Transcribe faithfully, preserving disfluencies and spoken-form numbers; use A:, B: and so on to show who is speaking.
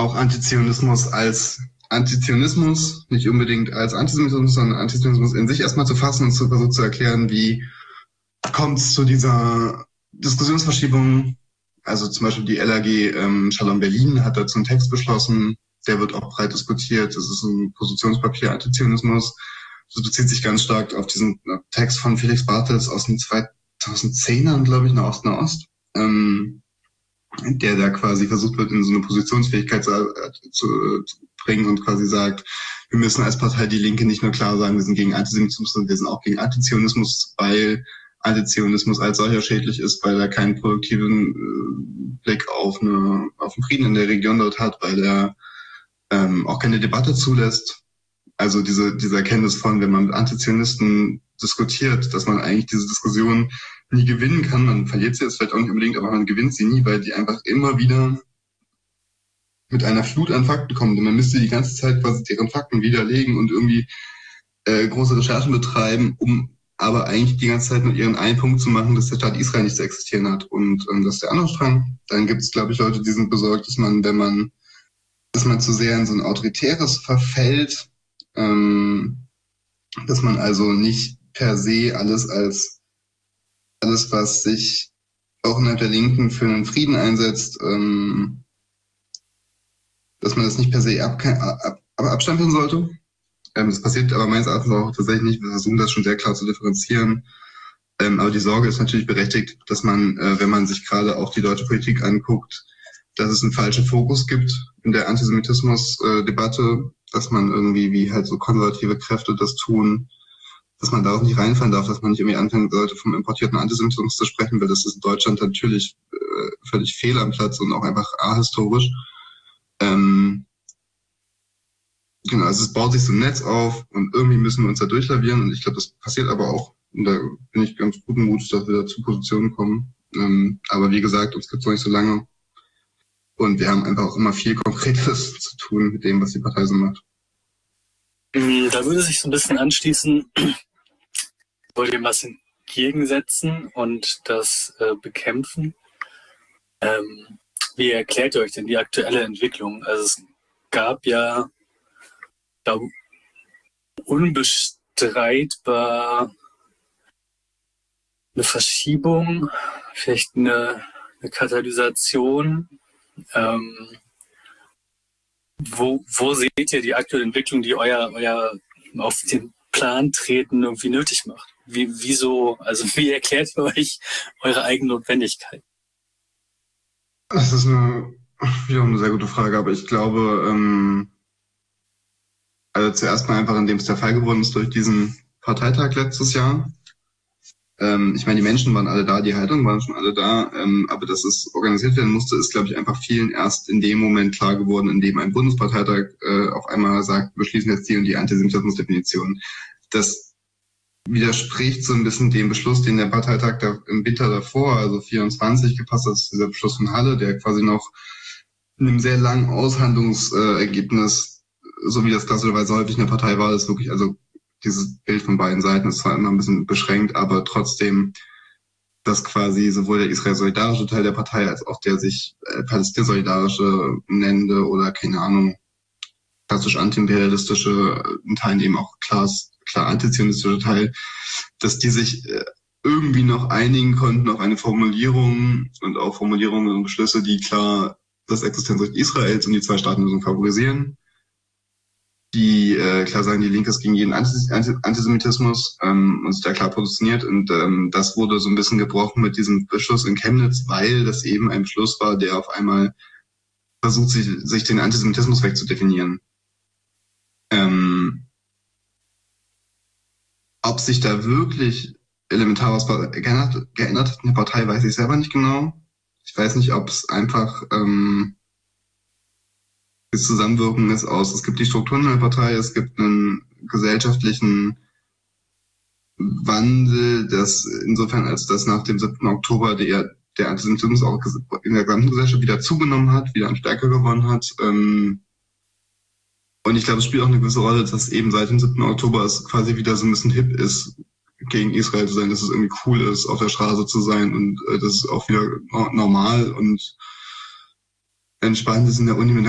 A: auch Antizionismus als Antizionismus, nicht unbedingt als Antisemitismus, sondern Antizionismus in sich erstmal zu fassen und zu versuchen zu erklären, wie kommt es zu dieser Diskussionsverschiebung. Also zum Beispiel die L A G ähm, Shalom Berlin hat dazu einen Text beschlossen, der wird auch breit diskutiert. Das ist ein Positionspapier Antizionismus. Das bezieht sich ganz stark auf diesen Text von Felix Bartels aus den zweitausendzehnern, glaube ich, nach Ost nach Ost, ähm, der da quasi versucht wird, in so eine Positionsfähigkeit zu, zu, zu bringen und quasi sagt, wir müssen als Partei Die Linke nicht nur klar sagen, wir sind gegen Antisemitismus, sondern wir sind auch gegen Antizionismus, weil Antizionismus als solcher schädlich ist, weil er keinen produktiven äh, Blick auf, eine, auf den Frieden in der Region dort hat, weil er ähm, auch keine Debatte zulässt. Also diese, diese Erkenntnis von, wenn man mit Antizionisten diskutiert, dass man eigentlich diese Diskussion nie gewinnen kann. Man verliert sie jetzt vielleicht auch nicht unbedingt, aber man gewinnt sie nie, weil die einfach immer wieder mit einer Flut an Fakten kommen. Und man müsste die ganze Zeit quasi deren Fakten widerlegen und irgendwie äh, große Recherchen betreiben, um aber eigentlich die ganze Zeit nur ihren einen Punkt zu machen, dass der Staat Israel nicht zu existieren hat. Und ähm, das ist der andere Strang. Dann gibt es, glaube ich, Leute, die sind besorgt, dass man, wenn man, dass man zu sehr in so ein Autoritäres verfällt, ähm, dass man also nicht per se alles als alles, was sich auch innerhalb der Linken für einen Frieden einsetzt, ähm, dass man das nicht per se ab, ab, ab, abstempeln sollte. Ähm, das passiert aber meines Erachtens auch tatsächlich nicht. Wir versuchen das schon sehr klar zu differenzieren. Ähm, aber die Sorge ist natürlich berechtigt, dass man, äh, wenn man sich gerade auch die deutsche Politik anguckt, dass es einen falschen Fokus gibt in der Antisemitismus-Debatte, dass man irgendwie, wie halt so konservative Kräfte das tun, dass man darauf nicht reinfallen darf, dass man nicht irgendwie anfangen sollte, vom importierten Antisemitismus zu sprechen, weil das ist in Deutschland natürlich äh, völlig fehl am Platz und auch einfach ahistorisch. Ähm, genau, also es baut sich so ein Netz auf und irgendwie müssen wir uns da durchlavieren und ich glaube, das passiert aber auch. Und da bin ich ganz guten Mut, dass wir da zu Positionen kommen. Ähm, aber wie gesagt, uns gibt es noch nicht so lange. Und wir haben einfach auch immer viel Konkretes zu tun mit dem, was die Partei so macht.
B: Da würde sich so ein bisschen anschließen, wollt ihr was entgegensetzen und das äh, bekämpfen. Ähm, wie erklärt ihr euch denn die aktuelle Entwicklung? Also es gab ja da unbestreitbar eine Verschiebung, vielleicht eine, eine Katalysation. Ähm, wo, wo seht ihr die aktuelle Entwicklung, die euer, euer auf den Plan treten irgendwie nötig macht? Wie, wieso, also wie erklärt ihr euch eure eigene Notwendigkeit?
A: Das ist eine, wiederum eine sehr gute Frage, aber ich glaube, ähm, also zuerst mal einfach, indem es der Fall geworden ist durch diesen Parteitag letztes Jahr. Ähm, ich meine, die Menschen waren alle da, die Haltungen waren schon alle da, ähm, aber dass es organisiert werden musste, ist, glaube ich, einfach vielen erst in dem Moment klar geworden, in dem ein Bundesparteitag äh, auf einmal sagt, wir schließen jetzt die und die Antisemitismusdefinition. Das widerspricht so ein bisschen dem Beschluss, den der Parteitag da im Winter davor, also vierundzwanzig, gepasst hat, dieser Beschluss von Halle, der quasi noch in einem sehr langen Aushandlungsergebnis, so wie das klassischerweise häufig in der Partei war, ist wirklich, also dieses Bild von beiden Seiten ist zwar immer ein bisschen beschränkt, aber trotzdem, dass quasi sowohl der israel-solidarische Teil der Partei als auch der sich äh, palästinensolidarische nennende oder, keine Ahnung, klassisch antiimperialistische, in Teilen eben auch klar, klar antizionistische Teil, dass die sich äh, irgendwie noch einigen konnten auf eine Formulierung und auch Formulierungen und Beschlüsse, die klar das Existenzrecht Israels und die Zwei-Staaten-Lösung favorisieren, die äh, klar sagen, die Linke ist gegen jeden Antis- Antisemitismus ähm, und sich da klar positioniert. Und ähm, das wurde so ein bisschen gebrochen mit diesem Beschluss in Chemnitz, weil das eben ein Beschluss war, der auf einmal versucht, sich, sich den Antisemitismus wegzudefinieren. Ähm, ob sich da wirklich elementar was geändert, geändert hat in der Partei, weiß ich selber nicht genau. Ich weiß nicht, ob es einfach ähm, das Zusammenwirken ist aus, es gibt die Strukturen in der Partei, es gibt einen gesellschaftlichen Wandel, das insofern, als dass nach dem siebten Oktober der, der Antisemitismus auch in der gesamten Gesellschaft wieder zugenommen hat, wieder an Stärke gewonnen hat. Ähm, und ich glaube, es spielt auch eine gewisse Rolle, dass eben seit dem siebten Oktober es quasi wieder so ein bisschen hip ist, gegen Israel zu sein, dass es irgendwie cool ist, auf der Straße zu sein und äh, das ist auch wieder normal und entspannt ist, in der Uni mit